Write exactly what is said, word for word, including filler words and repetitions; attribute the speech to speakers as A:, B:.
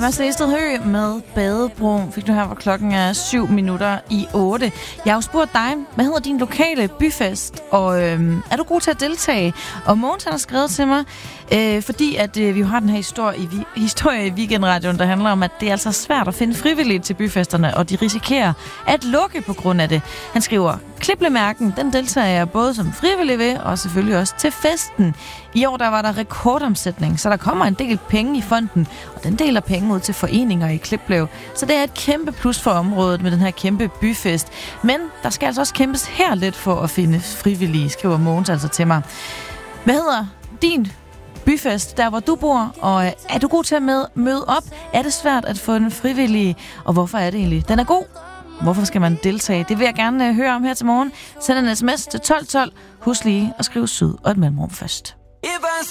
A: Mads Læsted Høgh med Badebroen fik du her, hvor klokken er syv minutter i otte. Jeg har jo spurgt dig, hvad hedder din lokale byfest, og øhm, er du god til at deltage? Og Mogens har skrevet til mig, øh, fordi at øh, vi jo har den her historie i, historie i Weekendradioen, der handler om, at det er altså svært at finde frivillige til byfesterne, og de risikerer at lukke på grund af det. Han skriver, Kliplemærken, den deltager jeg både som frivillig ved, og selvfølgelig også til festen. I år der var der rekordomsætning, så der kommer en del penge i fonden, og den deler penge ud til foreninger i Kliplev. Så det er et kæmpe plus for området med den her kæmpe byfest. Men der skal altså også kæmpes her lidt for at finde frivillige, skriver Mogens altså til mig. Hvad hedder din byfest, der hvor du bor, og er du god til at med, møde op? Er det svært at få en frivillig, og hvorfor er det egentlig? Den er god. Hvorfor skal man deltage? Det vil jeg gerne uh, høre om her til morgen. Send en sms til tolv tolv. Husk lige at skrive syd og et mellemrum først.